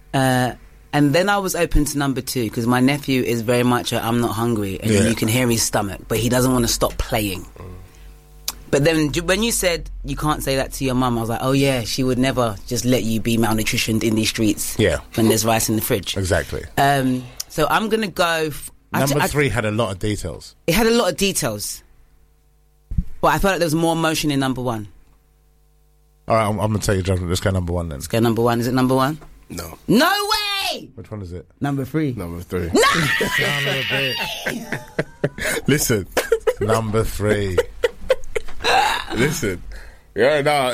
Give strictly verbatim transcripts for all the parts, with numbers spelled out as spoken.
Uh, and then I was open to number two because my nephew is very much a I'm not hungry, and yeah. you can hear his stomach, but he doesn't want to stop playing. Mm. But then when you said you can't say that to your mum, I was like, oh yeah, she would never just let you be malnutritioned in these streets yeah. when there's rice in the fridge. Exactly. Um, so I'm going to go... F- number I, three I, had a lot of details. It had a lot of details. But I felt like there was more emotion in number one. All right, I'm, I'm going to take your judgment. Let's go number one then. Let's go number one. Is it number one? No. No way! Which one is it? Number three. Number three. No! Son of a bitch. Listen. Number three. Listen. Yeah, no.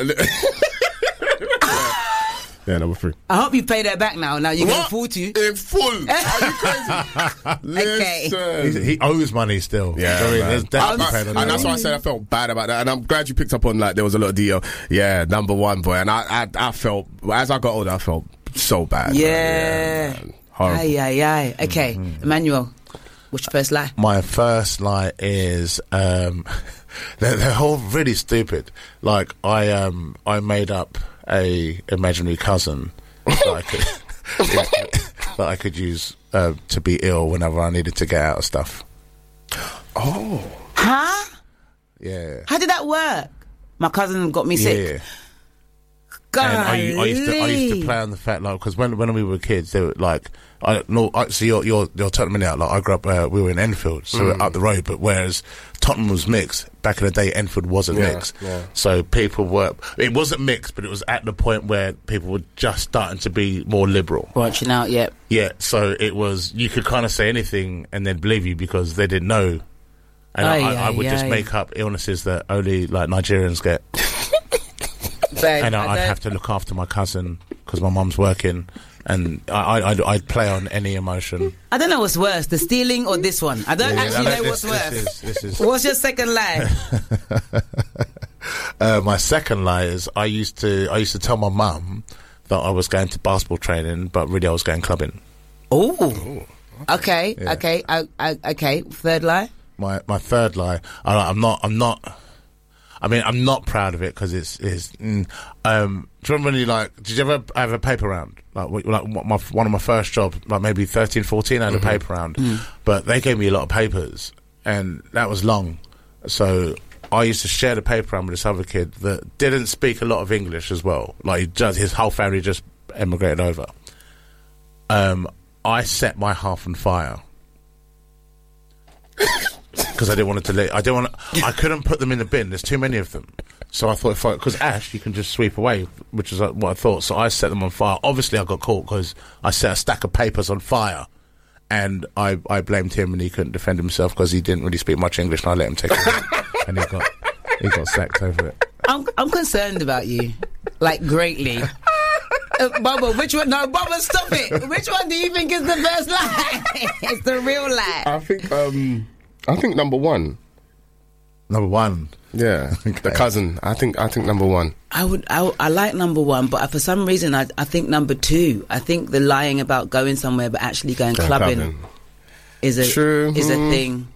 Yeah, number three. I hope you pay that back now. Now you're going What? full to you. In full. Are you crazy? Okay. Listen. He, he owes money still. Yeah, I mean, man. there's definitely I- paid on and that's that. why I said I felt bad about that. And I'm glad you picked up on, like, there was a lot of detail. Yeah, number one, boy. And I, I, I felt, as I got older, I felt so bad. Yeah. Man. Yeah, horrible. Aye, aye, aye. Okay, mm-hmm. Emmanuel, what's your first lie? My first lie is um, they're, they're all really stupid. Like I um I made up a imaginary cousin that I could that I could use uh, to be ill whenever I needed to get out of stuff. Oh, huh? Yeah. How did that work? My cousin got me sick. Yeah. And I, I used to I used to play on the fact, like, because when when we were kids, they were like, I no, I, so you're you're you're Tottenham out. Like I grew up, uh, we were in Enfield, so mm. we're up the road. But whereas Tottenham was mixed back in the day, Enfield wasn't yeah, mixed. Yeah. So people were, it wasn't mixed, but it was at the point where people were just starting to be more liberal, branching out. Yeah, yeah. So it was, you could kind of say anything and they'd believe you because they didn't know. And aye, I, aye, I would aye. just make up illnesses that only like Nigerians get. Babe, and I I'd don't- have to look after my cousin because my mum's working, and I, I, I'd, I'd play on any emotion. I don't know what's worse, the stealing or this one. I don't Yeah, actually no, know this- what's worse. this is- this is- What's your second lie? uh, my second lie is I used to I used to tell my mum that I was going to basketball training, but really I was going clubbing. Oh, okay, Yeah. okay, I, I, okay. Third lie. My my third lie, I, I'm not I'm not. I mean, I'm not proud of it because it's, it's mm, um, do you remember when you, like, did you ever have a paper round? Like, wh- like my, one of my first jobs, like maybe thirteen, fourteen, I had Mm-hmm. a paper round. Mm. But they gave me a lot of papers, and that was long. So I used to share the paper round with this other kid that didn't speak a lot of English as well. Like, he just, his whole family just emigrated over. Um, I set my half on fire. Because I didn't want it to let, I didn't want to, I couldn't put them in the bin. There's too many of them. So I thought, if I, because ash, you can just sweep away, which is what I thought. So I set them on fire. Obviously, I got caught because I set a stack of papers on fire, and I, I blamed him, and he couldn't defend himself because he didn't really speak much English, and I let him take it, and he got he got sacked over it. I'm, I'm concerned about you, like greatly. Uh, Bubba, which one? No, Bubba, stop it. Which one do you think is the first lie? It's the real lie. I think um, I think number one. Number one. Yeah, okay. The cousin. I think I think number one. I would. I, I like number one, but for some reason, I, I think number two. I think the lying about going somewhere but actually going Going clubbing, clubbing. is a True. is a Mm. thing.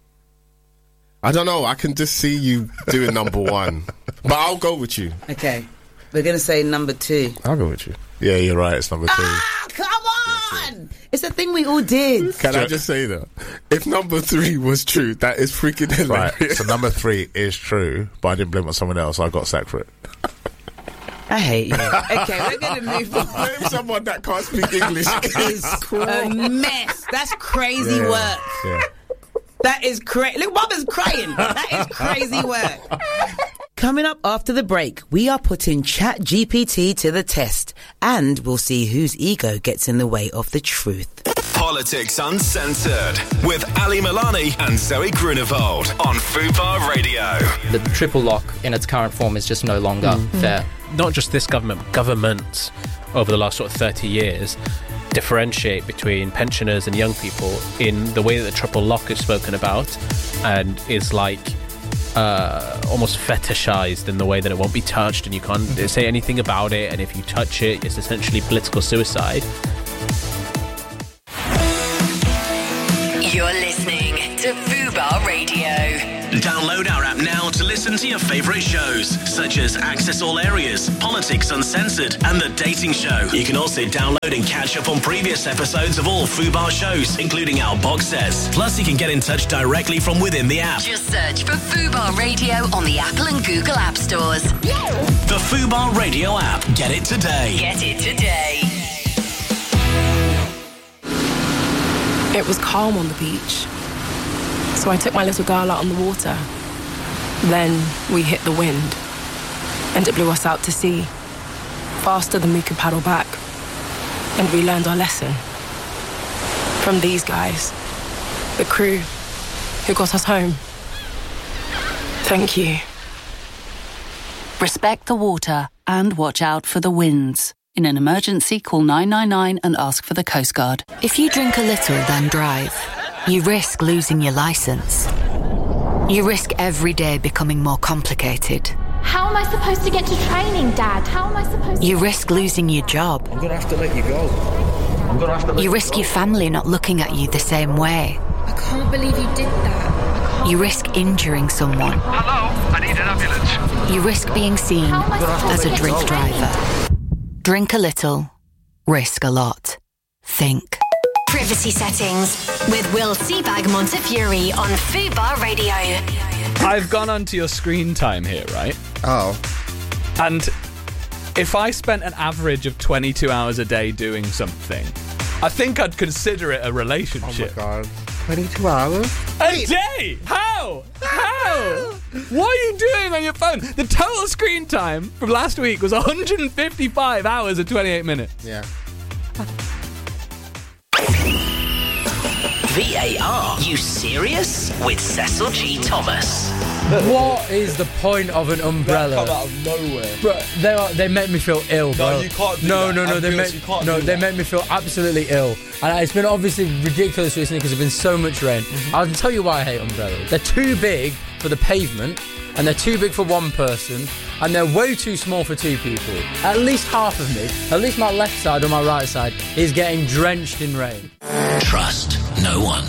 I don't know. I can just see you doing number one, but I'll go with you. Okay, we're gonna say number two. I'll go with you. Yeah, you're right. It's number two. Ah, come on! It's a thing we all did. Can I just say that if number three was true, that is freaking hilarious. Right. So number three is true, but I didn't blame it on someone else. I got sacked for it. I hate you. Okay, we're gonna move on. Blame someone that can't speak English is A mess. That's crazy Yeah. work. Yeah. That is crazy. Look, Bubba's crying. That is crazy work. Coming up after the break, we are putting Chat G P T to the test, and we'll see whose ego gets in the way of the truth. Politics Uncensored with Ali Milani and Zoe Grunewald on Fubar Radio. The triple lock in its current form is just no longer Mm-hmm. fair. Not just this government, governments over the last sort of thirty years differentiate between pensioners and young people in the way that the triple lock is spoken about, and is like uh, almost fetishized in the way that it won't be touched and you can't say anything about it, and if you touch it, it's essentially political suicide. You're listening to Fubar Radio. Download our app now to listen listen to your favourite shows, such as Access All Areas, Politics Uncensored, and The Dating Show. You can also download and catch up on previous episodes of all Fubar shows, including our box sets. Plus, you can get in touch directly from within the app. Just search for Fubar Radio on the Apple and Google App Stores. The Fubar Radio app. Get it today. Get it today. It was calm on the beach, so I took my little girl out on the water. Then we hit the wind, and it blew us out to sea, faster than we could paddle back. And we learned our lesson from these guys, the crew who got us home. Thank you. Respect the water and watch out for the winds. In an emergency, call nine nine nine and ask for the Coast Guard. If you drink a little, then drive, you risk losing your licence. You risk every day becoming more complicated. How am I supposed to get to training, Dad? How am I supposed to... You risk losing your job. I'm going to have to let you go. I'm going to have to let you you risk go. your family not looking at you the same way. I can't believe you did that. You risk injuring someone. Hello, I need an ambulance. You risk being seen as a drink driver. Drink a little, risk a lot. Think. Privacy settings with Will Seabag Montefiore on Fubar Radio. I've gone onto your screen time here, right? Oh. And if I spent an average of twenty-two hours a day doing something, I think I'd consider it a relationship. Oh my God. twenty-two hours? A day? How? How? What are you doing on your phone? The total screen time from last week was one hundred fifty-five hours and twenty-eight minutes. Yeah. V A R, you serious? With Cecil G. Thomas. What is the point of an umbrella? Come out of nowhere. Bro, they are, they make me feel ill, bro. No, you can't do no, that. No, no, no, they make, you can't no, do they that. make me feel absolutely ill. And it's been obviously ridiculous recently because there's been so much rain. Mm-hmm. I'll tell you why I hate umbrellas. They're too big for the pavement, and they're too big for one person, and they're way too small for two people. At least half of me, at least my left side or my right side, is getting drenched in rain. Trust no one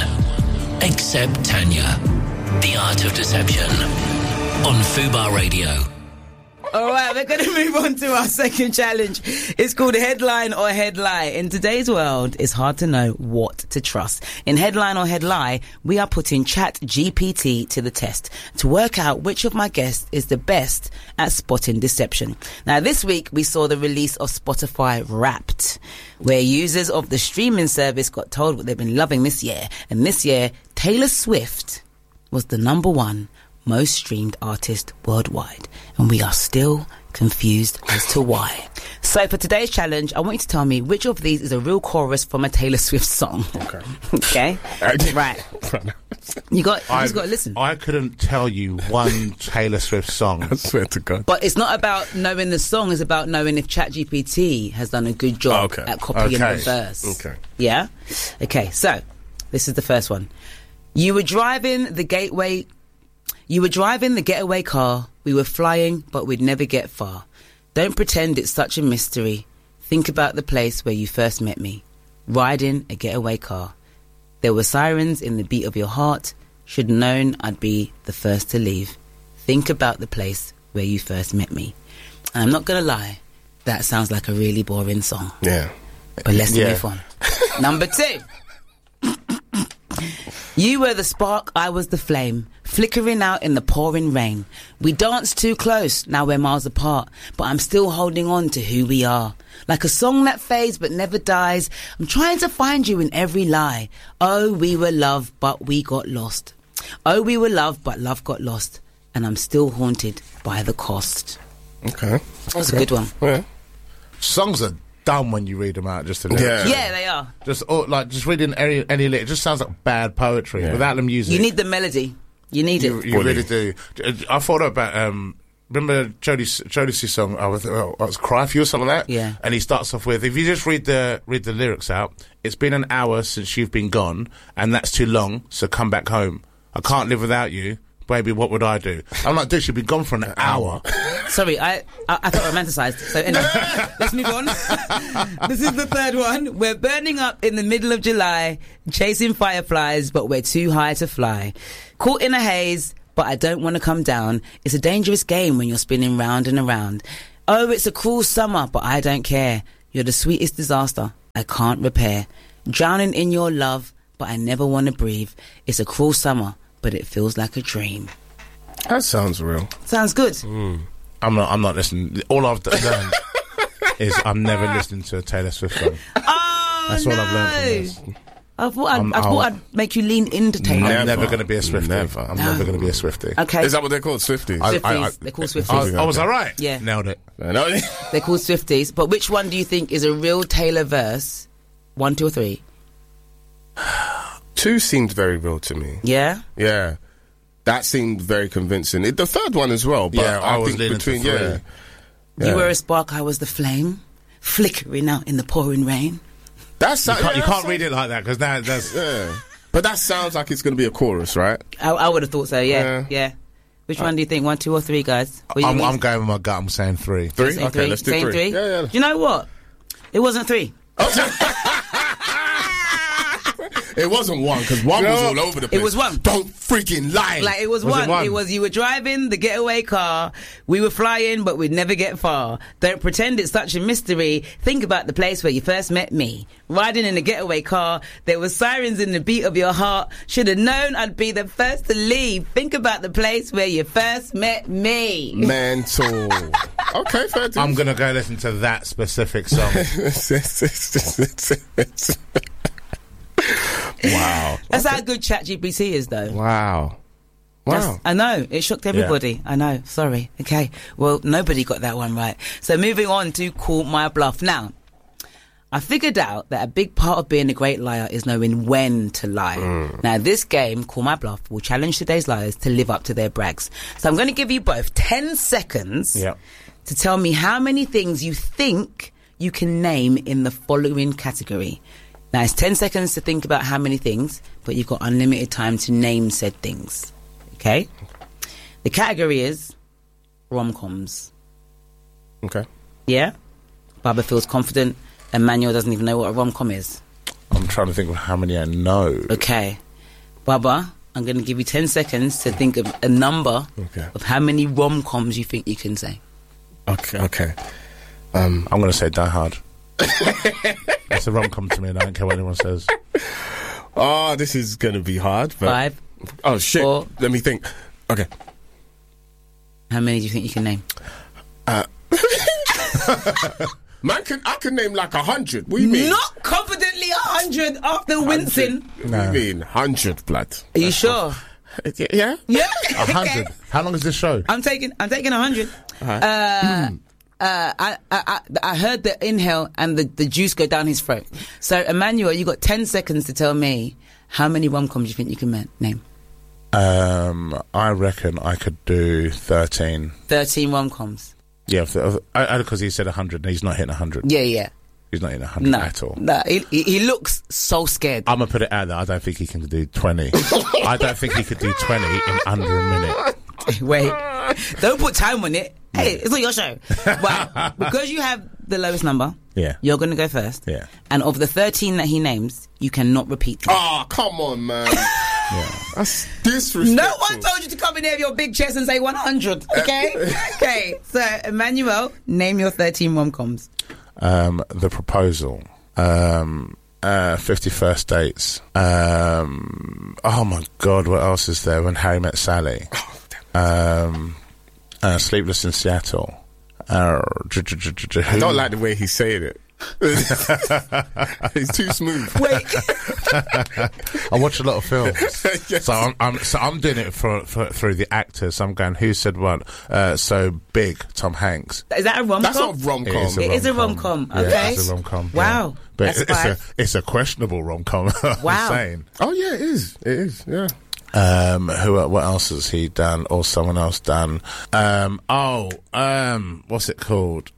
except Tanya. The Art of Deception on Fubar Radio. All right, we're going to move on to our second challenge. It's called Headline or Head Lie. In today's world, it's hard to know what to trust. In Headline or Head Lie, we are putting Chat G P T to the test to work out which of my guests is the best at spotting deception. Now, this week, we saw the release of Spotify Wrapped, where users of the streaming service got told what they've been loving this year. And this year, Taylor Swift was the number one most streamed artist worldwide, and we are still confused as to why. So for today's challenge, I want you to tell me which of these is a real chorus from a Taylor Swift song. Okay. Okay? Right. You got, you just got to listen. I couldn't tell you one Taylor Swift song. I swear to God. But it's not about knowing the song, it's about knowing if ChatGPT has done a good job okay. at copying okay. the verse. Okay. Yeah? Okay, so this is the first one. You were driving the gateway... You were driving the getaway car. We were flying, but we'd never get far. Don't pretend it's such a mystery. Think about the place where you first met me. Riding a getaway car. There were sirens in the beat of your heart. Should known I'd be the first to leave. Think about the place where you first met me. And I'm not going to lie. That sounds like a really boring song. Yeah. But let's yeah. move on. Number two. You were the spark, I was the flame, flickering out in the pouring rain. We danced too close, now we're miles apart, but I'm still holding on to who we are. Like a song that fades but never dies, I'm trying to find you in every lie. Oh, we were loved, but we got lost. Oh, we were loved, but love got lost. And I'm still haunted by the cost. Okay. That's okay. a good one. Yeah. Songs are dumb when you read them out, just a yeah. yeah, they are. Just oh, like just reading any any lyric, it just sounds like bad poetry yeah. without the music. You need the melody. You need you, it. You really do. I thought about um, remember Jodie's Jodie's song. I was, oh, it was "Cry for You" or something like that. Yeah. And he starts off with, "If you just read the read the lyrics out, it's been an hour since you've been gone, and that's too long. So come back home. I can't live without you." Baby, what would I do? I'm like, dude, she'd be gone for an hour. Sorry, I I, I thought romanticised. So anyway, let's move on. This is the third one. We're burning up in the middle of July, chasing fireflies, but we're too high to fly. Caught in a haze, but I don't want to come down. It's a dangerous game when you're spinning round and around. Oh, it's a cruel summer, but I don't care. You're the sweetest disaster I can't repair. Drowning in your love, but I never want to breathe. It's a cruel summer, but it feels like a dream. That sounds real. Sounds good. Mm. I'm not. I'm not listening. All I've done learned is I'm never listening to a Taylor Swift song. Oh, That's no. all I've learned from this. I thought I'd, I'm- I thought I'll- I'd make you lean into Taylor. I'm never going to be a Swiftie. Never. I'm No. never going to be a Swiftie. Okay. Is that what they're called? Swifties? I- Swifties. I- I- They're called Swifties. Oh, oh, was I right? Yeah. Nailed it. I know. They're called Swifties. But which one do you think is a real Taylor verse? One, two, or three? Two seemed very real to me. Yeah? Yeah. That seemed very convincing. It, the third one as well. But Yeah, I I, was think leaning to between, three. yeah. You Yeah. were a spark, I was the flame, flickering out in the pouring rain. That's You can't, you yeah, can't that read it like that because now that's. Yeah. But that sounds like it's going to be a chorus, right? I, I would have thought so, yeah. Yeah. Yeah. Which one do you think? One, two, or three, guys? What do you I'm, think? I'm going with my gut. I'm saying three. Three? Saying Okay, three? let's do Saying three. Yeah, yeah. Do you know what? It wasn't three. It wasn't one, because one was No. all over the place. It was one. Don't freaking lie. Like, it was, Was it one. one? It was you were driving the getaway car, we were flying, but we'd never get far. Don't pretend it's such a mystery. Think about the place where you first met me. Riding in a getaway car, there were sirens in the beat of your heart. Should have known I'd be the first to leave. Think about the place where you first met me. Mental. Okay, fair dues. I'm going to go listen to that specific song. Wow. That's how good ChatGPT is, though. Wow. Wow. That's- I know. It shocked everybody. I know. Sorry. Okay. Well, nobody got that one right. So moving on to Call My Bluff. Now, I figured out that a big part of being a great liar is knowing when to lie. Mm. Now, this game, Call My Bluff, will challenge today's liars to live up to their brags. So I'm going to give you both ten seconds Yeah. to tell me how many things you think you can name in the following category. Now, it's ten seconds to think about how many things, but you've got unlimited time to name said things. Okay? The category is rom-coms. Okay. Yeah? Baba feels confident. Emmanuel doesn't even know what a rom-com is. I'm trying to think of how many I know. Okay. Baba, I'm going to give you ten seconds to think of a number Okay. of how many rom-coms you think you can say. Okay, okay. Um, I'm going to say Die Hard. It's a rom-com to me and I don't care what anyone says. Oh, this is going to be hard. But... Five. Oh, shit. Four. Let me think. Okay. How many do you think you can name? Uh, man, can, I can name like a hundred. What do you mean? Not confidently a hundred after wincing. What do you mean? Hundred, blood. Are you sure? Yeah? Yeah. A hundred. How long is this show? I'm taking. I'm taking a hundred. Alright. Uh, uh, I, I, I, I heard the inhale and the, the juice go down his throat. So, Emmanuel, you got ten seconds to tell me how many rom-coms you think you can ma- name. Um, I reckon I could do thirteen. Thirteen rom-coms. Yeah, because he said a hundred and he's not hitting a hundred. Yeah, yeah. He's not hitting a hundred No, at all. no. He, he he looks so scared. I'm gonna put it out there. I don't think he can do twenty. I don't think he could do twenty in under a minute. Wait, don't put time on it. Hey, it's not your show. But because you have the lowest number, Yeah. you're going to go first. Yeah. And of the thirteen that he names, you cannot repeat them. Oh, come on, man. That's disrespectful. No one told you to come in here with your big chest and say one hundred, okay? Okay, so, Emmanuel, name your thirteen rom-coms. Um, The Proposal. Um, uh, Fifty First Dates. Um, oh my God, what else is there? When Harry Met Sally. Um, uh, Sleepless in Seattle. Uh, j- j- j- j- I don't like the way he's saying it. He's too smooth. Wait. I watch a lot of films, Yes. so I'm, I'm so I'm doing it for, for through the actors. So I'm going, who said what? Uh, so Big, Tom Hanks. Is that a rom-com? That's not rom-com. It is a It is a rom-com. rom-com, Yeah, okay. it's a rom-com. Wow. yeah. But That's it's, it's a five. it's a questionable rom-com. I'm Wow. saying. Oh, yeah, it is. It is, yeah. Um, who? What else has he done, or someone else done? Um, oh, um, what's it called?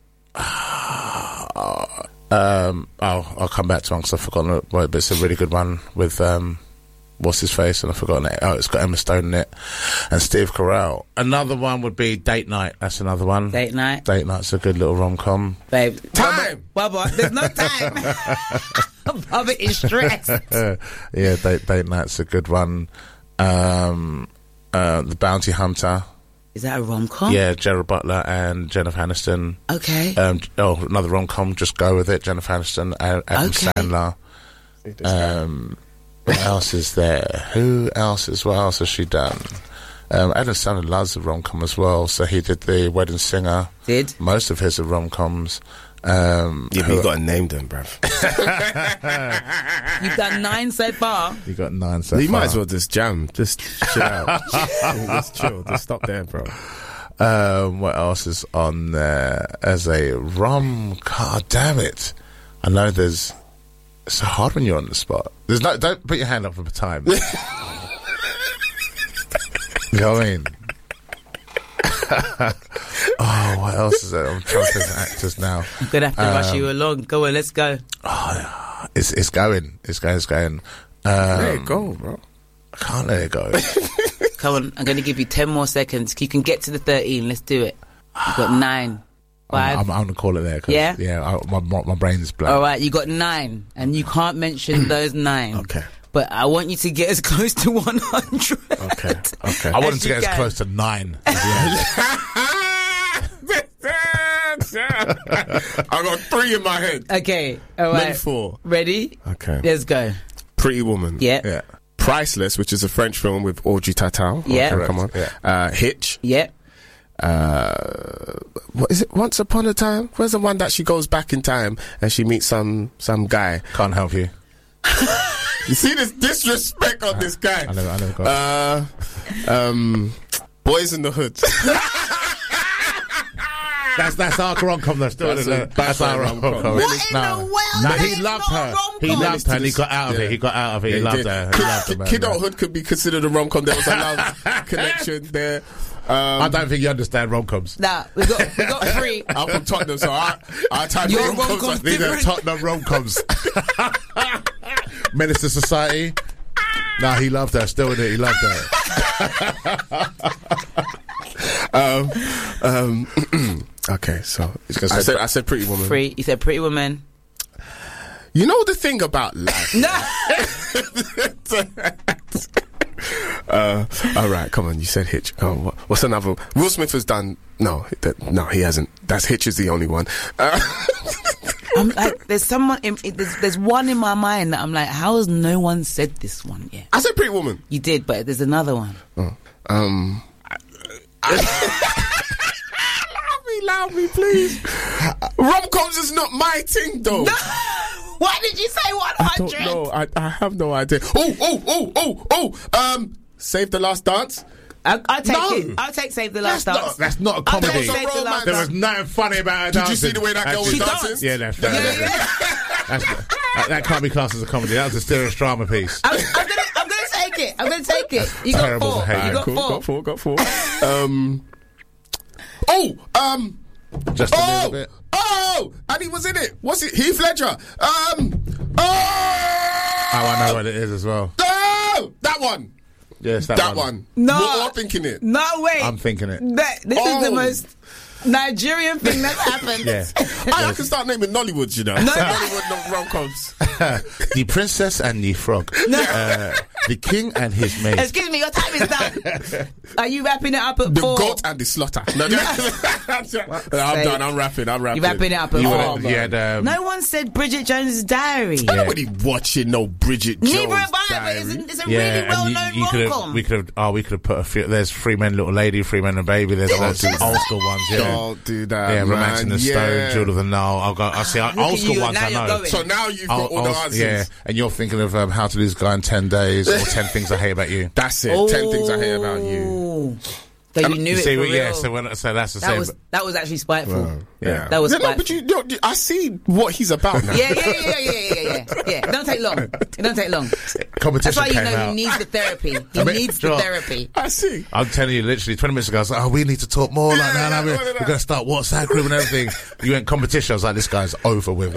um, oh, I'll come back to one because I've forgotten it, but it's a really good one with um, what's his face, and I've forgotten it. Oh, it's got Emma Stone in it and Steve Carell. Another one would be Date Night. That's another one. Date Night. Date Night's a good little rom-com. Babe. Time! Bubba, there's no time. Bubba is stressed. yeah, Date Date Night's a good one. Um, uh, The Bounty Hunter. Is that a rom-com? Yeah, Gerard Butler and Jennifer Aniston. Okay. Um, oh, another rom-com, Just Go With It, Jennifer Aniston, and Adam Okay. Sandler. Um, what else is there? Who else is, what else has she done? Um, Adam Sandler loves the rom-com as well, so he did The Wedding Singer. Did? Most of his are rom-coms. Um, Yeah, but you got to name them, bruv. You've done nine so far. You got nine so You far. might as well just jam. Just chill out. Just chill. Just stop there, bro. Um, what else is on there as a rom? God damn it! I know there's. It's so hard when you're on the spot. There's no. Don't put your hand up for time. You know what I mean? Oh, what else is there? I'm trying to think of actors now. I'm gonna have to Um, rush you along. Go on, let's go. Oh, it's it's going. It's going. It's going. Um, Let it go, bro. I can't let it go. Come on, I'm gonna give you ten more seconds. You can get to the thirteen. Let's do it. You got nine. Five. I'm, I'm, I'm gonna call it there. 'Cause, Yeah? Yeah. I, my my my brain's blank. All right, you got nine, and you can't mention those nine. Okay. But I want you to get as close to one hundred. Okay. Okay. I want him As to you get as can. close to nine. I got three in my head. Okay, all right. Maybe four. Ready? Okay. Let's go. Pretty Woman. Yep. Yeah. Priceless, which is a French film with Audrey Tautou. Yeah. Okay, come on. Yeah. Uh, Hitch. Yep. Uh, what is it? Once Upon a Time. Where's the one that she goes back in time and she meets some some guy? Can't help you. You see this disrespect on this guy. I never, I never got. Uh, um, Boys in the Hood. That's that's our rom-com. That's, That's that's, a- that's that's our a rom-com. rom-com. What in the world? No, That he is loved not a her. rom-com. He loved her and he Just- got out of yeah. it. He got out of it. Yeah, He he loved did. her. He Kid, loved her, man. Kidulthood could be considered a rom-com. There was a love connection there. Um, I don't think you understand rom-coms. Nah, we got we got three. I'm from Tottenham, so I, I type Your rom-coms. rom-coms I- These are different. Tottenham rom-coms. Menace to Society. Nah, he loved her. Still in it. He loved her. um, um, okay, so I said, I said Pretty Woman. Three. You said Pretty Woman. You know the thing about life. No. uh, all right, come on. You said Hitch. Oh, what, what's another? Will Smith has done. No, that, no, he hasn't. That's Hitch is the only one. Uh, I'm like, there's someone. In, there's, there's one in my mind that I'm like, how has no one said this one yet? I said Pretty Woman. You did, but there's another one. Oh, um. Allow me, allow me, please. Rom-coms is not my thing, though. No. Why did you say one I hundred? don't know. I, I have no idea. Oh, oh, oh, oh, oh. Um, Save the Last Dance. I'll, I'll take No. it. I'll take Save the Last That's Dance. not, that's not a I'll comedy. take Save the Last There was Dance. nothing funny about her Did you dancing. see the way that girl was She dancing? danced. Yeah, that's, that, Yeah, that's, yeah. that's, that, that can't be classed as a comedy. That was a serious drama piece. I'm, I'm gonna, I'm gonna take it. I'm gonna take it. You got Terrible four. behaviour. You got Cool, four. got four, got four. um. Oh, um. Just a oh, little bit. oh, and he was in it. What's it? Heath Ledger. Um. Oh, Oh, I know what it is as well. oh, that one. Yes, that, That, one. one. No. We're all thinking it. No way. I'm thinking it. That, this is the Oh. most Nigerian thing that's happened. Yeah. I, I can start naming Nollywoods, you know. Nollywood no, rom-coms. The Princess and the Frog. Uh, the King and his maid. Excuse me, your time is done. Are you wrapping it up at The four? goat and the slaughter. No, I'm done. I'm rapping. I'm rapping. You're wrapping it up at You four. would've- you had, um, No one said Bridget Jones's Diary. Ain't nobody watching no Bridget Jones. Neither have I, but Diary. it's a, it's a yeah, really and well-known you, you could rom-com. have, we could have, oh, we could have put a few. There's Three Men, Little Lady, Three Men and Baby. There's Don't lots do of that. old school ones. Yeah, Don't do that. yeah, man. Romancing the yeah. Stone, Jewel of the Nile. I'll go. I see. Look Old at school you, ones. now I you're know. going. So now you've got Old- all the old- answers. yeah, and you're thinking of um, How to Lose a Guy in ten days or ten Things I Hate About You. That's it. Ten things I hate about you. Ooh. So you knew You it see, for well, yeah. real. So, when, so that's the that same. was that was actually spiteful. Wow. Yeah. That was No, no, spiteful. but you, you, you, I see what he's about now. Yeah, yeah, yeah, yeah, yeah, yeah, yeah. Yeah, it don't take long. It don't take long. Competition That's why you came know out. he needs the therapy. He I mean, needs do you the know what? therapy. I see. I'm telling you, literally twenty minutes ago, I was like, oh, we need to talk more. Like, Yeah, no, no, yeah, we're, yeah, yeah. we're going to start WhatsApp group and everything. You went competition. I was like, this guy's over with.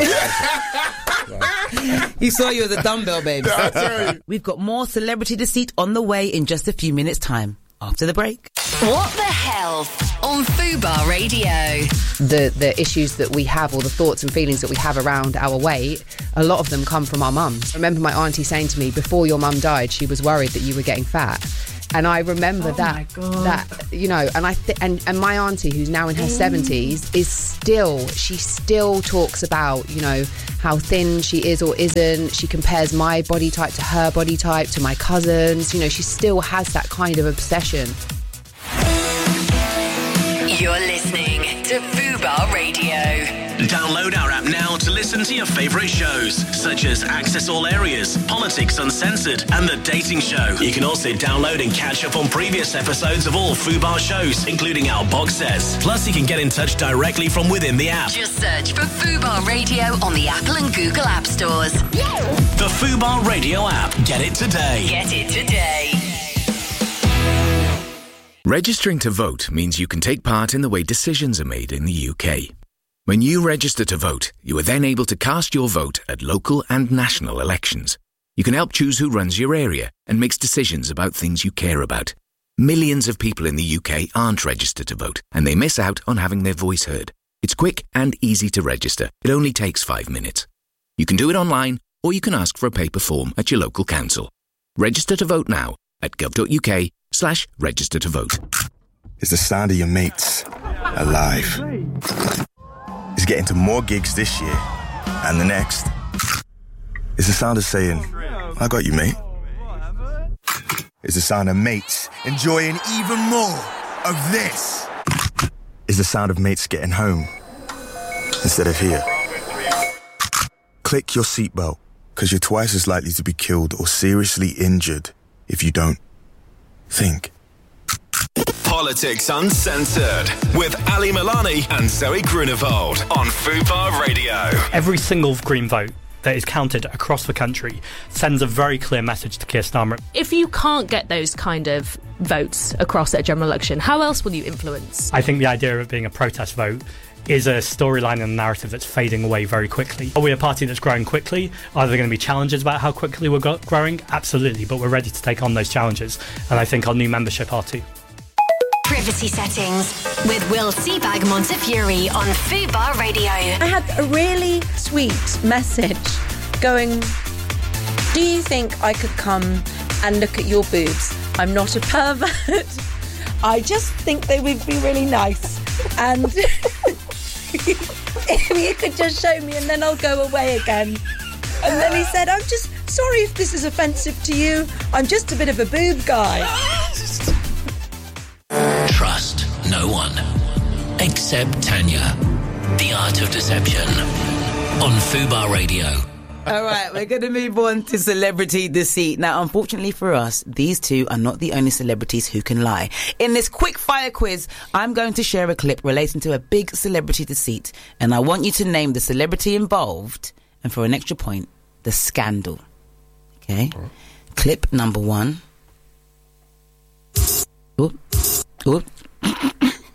He saw you as a dumbbell, babe. I tell you. We've got more Celebrity Deceit on the way in just a few minutes' time. After the break. What the hell on Fubar Radio? The the issues that we have, or the thoughts and feelings that we have around our weight, a lot of them come from our mums. I remember my auntie saying to me, before your mum died, she was worried that you were getting fat. And I remember Oh that, my God. that you know, and I th- and and my auntie, who's now in her seventies, is still she still talks about, you know, how thin she is or isn't. She compares my body type to her body type, to my cousins. You know, she still has that kind of obsession. You're listening to Fubar Radio. Download our app now to listen to your favourite shows, such as Access All Areas, Politics Uncensored, and The Dating Show. You can also download and catch up on previous episodes of all Fubar shows, including our box sets. Plus, you can get in touch directly from within the app. Just search for Fubar Radio on the Apple and Google App Stores. The Fubar Radio app. Get it today. Get it today. Registering to vote means you can take part in the way decisions are made in the U K. When you register to vote, you are then able to cast your vote at local and national elections. You can help choose who runs your area and makes decisions about things you care about. Millions of people in the U K aren't registered to vote, and they miss out on having their voice heard. It's quick and easy to register. It only takes five minutes. You can do it online, or you can ask for a paper form at your local council. Register to vote now at gov.uk slash register to vote. It's the sound of your mates alive. It's getting to more gigs this year and the next. It's the sound of saying, I got you, mate. It's the sound of mates enjoying even more of this. It's the sound of mates getting home instead of here. Click your seatbelt, because you're twice as likely to be killed or seriously injured if you don't think. Politics Uncensored with Ali Milani and Zoe Grunewald on Fubar Radio. Every single Green vote that is counted across the country sends a very clear message to Keir Starmer. If you can't get those kind of votes across at a general election, how else will you influence? I think the idea of it being a protest vote is a storyline and a narrative that's fading away very quickly. Are we a party that's growing quickly? Are there going to be challenges about how quickly we're go- growing? Absolutely, but we're ready to take on those challenges, and I think our new membership are too. Privacy settings with Will Seabag Montefiore on Fubar Radio. I had a really sweet message going, do you think I could come and look at your boobs? I'm not a pervert. I just think they would be really nice. And if you could just show me and then I'll go away again. And then he said, I'm just sorry if this is offensive to you. I'm just a bit of a boob guy. Trust no one except Tanya. The Art of Deception on Fubar Radio. All right, we're going to move on to celebrity deceit. Now, unfortunately for us, these two are not the only celebrities who can lie. In this quick fire quiz, I'm going to share a clip relating to a big celebrity deceit, and I want you to name the celebrity involved, and for an extra point, the scandal. Okay? Clip number one. Oop. Oop.